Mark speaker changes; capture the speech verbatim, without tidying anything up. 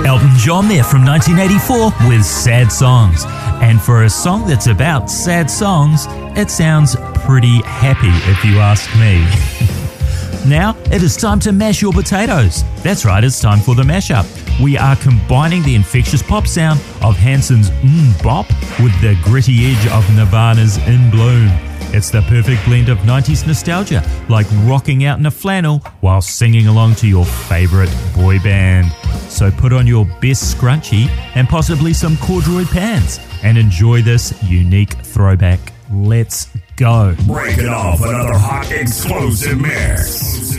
Speaker 1: Elton John there from nineteen eighty-four with Sad Songs. And for a song that's about sad songs, it sounds pretty happy if you ask me. Now, it is time to mash your potatoes. That's right, it's time for the mashup. We are combining the infectious pop sound of Hanson's Mmm Bop with the gritty edge of Nirvana's In Bloom. It's the perfect blend of nineties nostalgia, like rocking out in a flannel while singing along to your favourite boy band. So put on your best scrunchie and possibly some corduroy pants and enjoy this unique throwback. Let's go.
Speaker 2: Break it off, another hot explosive mix.